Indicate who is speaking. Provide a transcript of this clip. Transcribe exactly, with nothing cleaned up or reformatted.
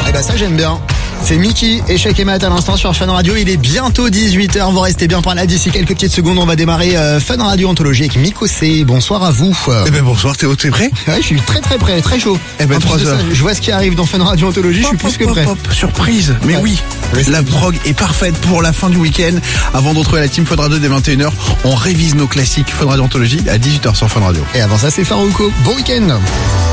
Speaker 1: Eh bah ça j'aime bien. C'est Mickey et Shake et Matt à l'instant sur Fun Radio. Il est bientôt dix-huit heures. Vous restez bien par là. D'ici quelques petites secondes, on va démarrer euh, Fun Radio Anthologie avec Miko C. Bonsoir à vous.
Speaker 2: Eh ben bonsoir, Théo, t'es prêt?
Speaker 1: Ouais, je suis très très prêt, très chaud.
Speaker 2: Eh ben trois heures.
Speaker 1: Je vois ce qui arrive dans Fun Radio Anthologie. Je suis plus que prêt.
Speaker 2: Hop, hop, surprise. Mais
Speaker 1: ouais.
Speaker 2: oui,
Speaker 1: ouais,
Speaker 2: la prog est parfaite pour la fin du week-end. Avant de retrouver la team Fun Radio dès vingt et une heures, on révise nos classiques Fun Radio Anthologie à dix-huit heures sur Fun Radio.
Speaker 1: Et avant ça, c'est Farouko. Bon week-end.